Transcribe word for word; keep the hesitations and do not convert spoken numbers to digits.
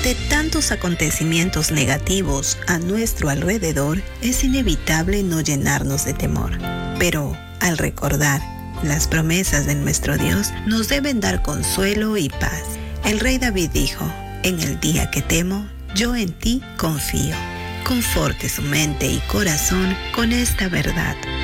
Ante tantos acontecimientos negativos a nuestro alrededor, es inevitable no llenarnos de temor. Pero, al recordar las promesas de nuestro Dios, nos deben dar consuelo y paz. El rey David dijo: en el día que temo, yo en ti confío. Conforte su mente y corazón con esta verdad.